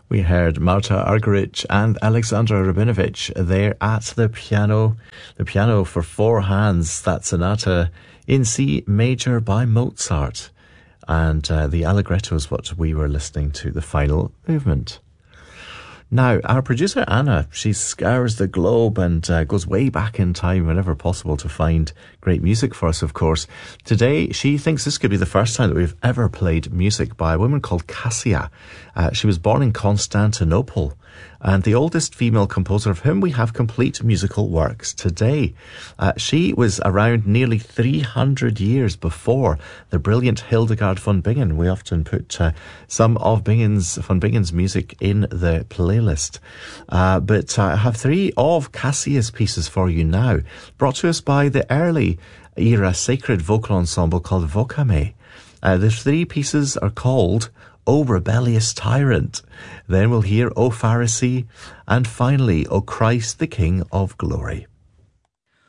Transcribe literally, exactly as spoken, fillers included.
We heard Marta Argerich and Alexandra Rabinovich there at the piano. The piano for four hands, that sonata in C major by Mozart. And uh, the Allegretto is what we were listening to, the final movement. Now, our producer Anna, she scours the globe and uh, goes way back in time whenever possible to find great music for us, of course. Today, she thinks this could be the first time that we've ever played music by a woman called Cassia. Uh, she was born in Constantinople, and the oldest female composer of whom we have complete musical works today. Uh, she was around nearly three hundred years before the brilliant Hildegard von Bingen. We often put uh, some of Bingen's, von Bingen's music in the playlist. Uh, but uh, I have three of Cassia's pieces for you now, brought to us by the early era sacred vocal ensemble called Vocame. Uh, the three pieces are called O Rebellious Tyrant. Then we'll hear O Pharisee, and finally O Christ the King of Glory.